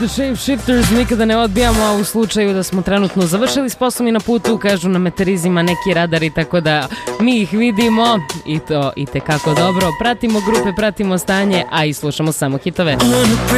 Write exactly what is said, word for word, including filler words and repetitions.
The Shapeshifters, nikada ne odbijamo, a u slučaju da smo trenutno završili s poslom i na putu, kažu na meterizima neki radari, tako da mi ih vidimo i to i tekako dobro. Pratimo grupe, pratimo stanje, a i slušamo samo hitove.